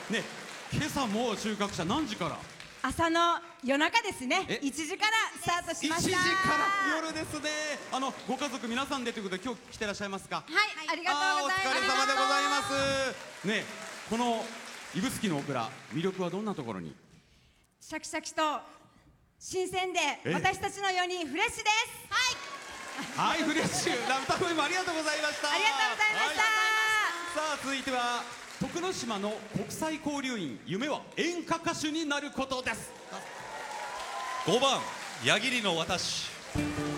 ね、今朝も収穫者何時から？ 朝の夜中ですね。1時からスタートしました。 1時から夜ですね。ご家族皆さんでということで今日来てらっしゃいますか？ はい、ありがとうございます。 お疲れ様でございますね。この指宿のオクラ、魅力はどんなところに？ シャキシャキと新鮮で私たちのようにフレッシュです。 はい、フレッシュな歌声もありがとうございました。 ありがとうございました。 さあ続いては徳之島の国際交流員、夢は演歌歌手になることです。 5番矢切の私。